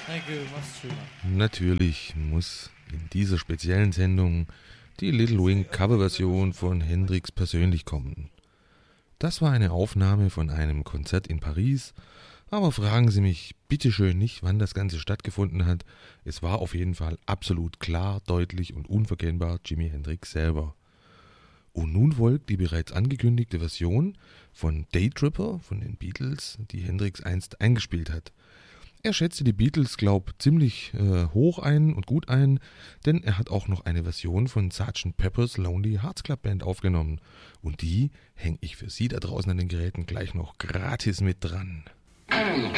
Heike, mach's schöner. Natürlich muss in dieser speziellen Sendung die Little Wing Coverversion von Hendrix persönlich kommen. Das war eine Aufnahme von einem Konzert in Paris, aber fragen Sie mich bitteschön nicht, wann das Ganze stattgefunden hat. Es war auf jeden Fall absolut klar, deutlich und unverkennbar Jimi Hendrix selber. Und nun folgt die bereits angekündigte Version von Daytripper von den Beatles, die Hendrix einst eingespielt hat. Er schätzte die Beatles, ziemlich hoch ein und gut ein, denn er hat auch noch eine Version von Sgt. Pepper's Lonely Hearts Club Band aufgenommen. Und die hänge ich für Sie da draußen an den Geräten gleich noch gratis mit dran. Music